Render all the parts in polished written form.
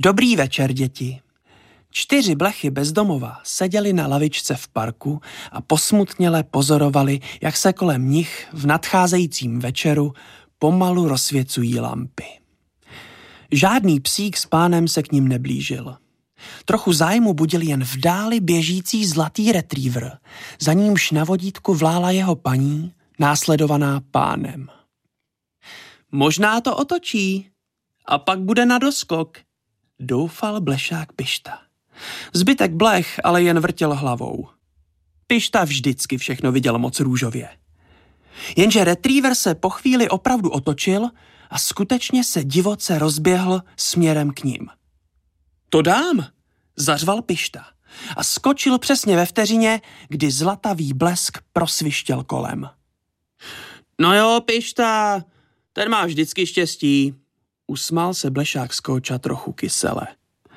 Dobrý večer, děti. 4 blechy bezdomova seděli na lavičce v parku a posmutněle pozorovali, jak se kolem nich v nadcházejícím večeru pomalu rozsvěcují lampy. Žádný psík s pánem se k nim neblížil. Trochu zájmu budil jen v dáli běžící zlatý retriever, za nímž na vodítku vlála jeho paní, následovaná pánem. Možná to otočí a pak bude na doskok, doufal blešák Pišta. Zbytek blech ale jen vrtěl hlavou. Pišta vždycky všechno viděl moc růžově. Jenže retriever se po chvíli opravdu otočil a skutečně se divoce rozběhl směrem k ním. To dám, zařval Pišta a skočil přesně ve vteřině, kdy zlatavý blesk prosvištěl kolem. No jo, Pišta, ten má vždycky štěstí, usmál se blešák z kouča trochu kysele.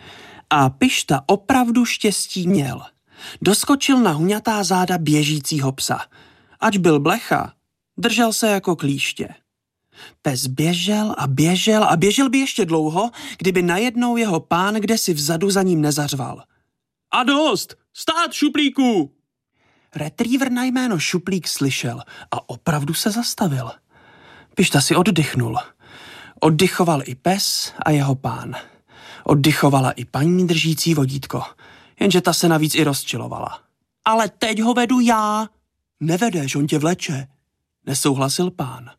A Pišta opravdu štěstí měl. Doskočil na huňatá záda běžícího psa. Ač byl blecha, držel se jako klíště. Pes běžel a běžel a běžel by ještě dlouho, kdyby najednou jeho pán kdesi vzadu za ním nezařval. A dost! Stát, šuplíku! Retriever na jméno Šuplík slyšel a opravdu se zastavil. Pišta si oddychnul. Oddychoval i pes a jeho pán. Oddychovala i paní držící vodítko, jenže ta se navíc i rozčilovala. Ale teď ho vedu já. Nevedeš, on tě vleče, nesouhlasil pán.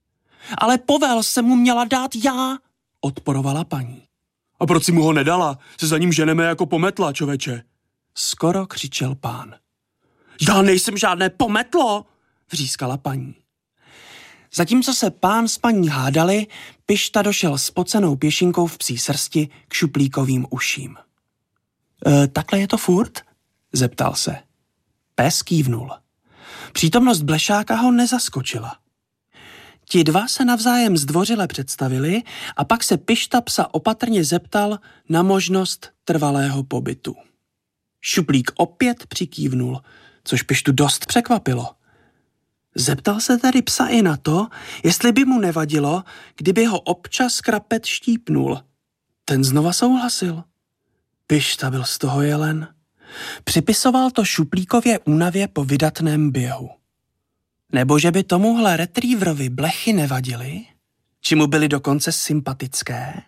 Ale povel se mu měla dát já, odporovala paní. A proč si mu ho nedala? Se za ním ženeme jako pometla, čověče. Skoro křičel pán. Já nejsem žádné pometlo, vřískala paní. Zatímco se pán s paní hádali, Pišta došel spocenou pěšinkou v psí srsti k Šuplíkovým uším. Takhle je to furt? Zeptal se. Pes kývnul. Přítomnost blešáka ho nezaskočila. Ti dva se navzájem zdvořile představili a pak se Pišta psa opatrně zeptal na možnost trvalého pobytu. Šuplík opět přikývnul, což Pištu dost překvapilo. Zeptal se tedy psa i na to, jestli by mu nevadilo, kdyby ho občas krapet štípnul. Ten znova souhlasil. Pišta byl z toho jelen. Připisoval to Šuplíkově únavě po vydatném běhu. Nebo že by tomuhle retrieverovi blechy nevadily, či mu byly dokonce sympatické?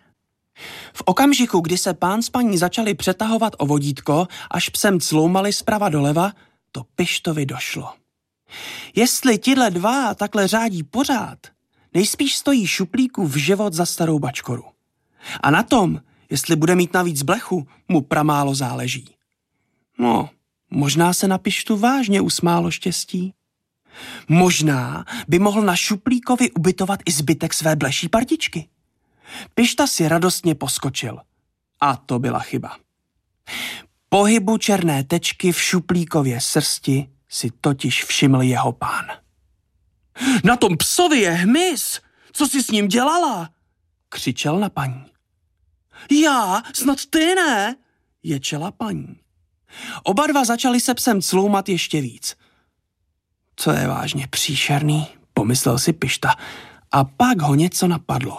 V okamžiku, kdy se pán s paní začali přetahovat o vodítko, až psem cloumali zprava doleva, to Pištovi došlo. Jestli tihle dva takhle řádí pořád, nejspíš stojí Šuplíkův život za starou bačkoru. A na tom, jestli bude mít navíc blechu, mu pramálo záleží. No, možná se na Pištu vážně usmálo štěstí. Možná by mohl na Šuplíkovi ubytovat i zbytek své bleší partičky. Pišta si radostně poskočil. A to byla chyba. Pohybu černé tečky v Šuplíkově srsti si totiž všiml jeho pán. Na tom psovi je hmyz! Co jsi s ním dělala? Křičel na paní. Já? Snad ty ne? Ječela paní. Oba dva začali se psem cloumat ještě víc. Co je vážně příšerný, pomyslel si Pišta. A pak ho něco napadlo.